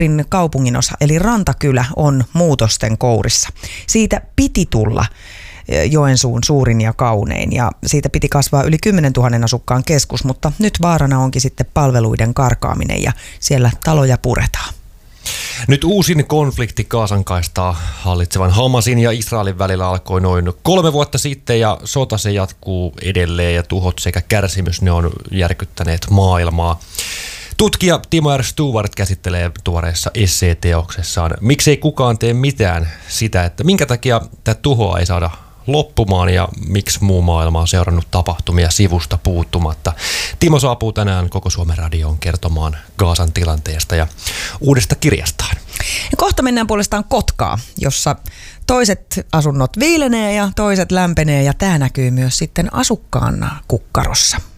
kaupunginosa eli Rantakylä on muutosten kourissa. Siitä piti tulla Joensuun suurin ja kaunein ja siitä piti kasvaa yli 10 000 asukkaan keskus, mutta nyt vaarana onkin sitten palveluiden karkaaminen ja siellä taloja puretaan. Nyt uusin konflikti Gazan kaistaa hallitsevan Hamasin ja Israelin välillä alkoi noin 3 vuotta sitten ja sota se jatkuu edelleen ja tuhot sekä kärsimys ne on järkyttäneet maailmaa. Tutkija Timo R. Stewart käsittelee tuoreessa esseeteoksessaan Miksei kukaan tee mitään sitä, että minkä takia tämä tuhoa ei saada loppumaan ja miksi muu maailma on seurannut tapahtumia sivusta puuttumatta. Timo saapuu tänään Koko Suomen radioon kertomaan Gazan tilanteesta ja uudesta kirjastaan. Ja kohta mennään puolestaan Kotkaan, jossa toiset asunnot viilenee ja toiset lämpenee ja tämä näkyy myös sitten asukkaan kukkarossa.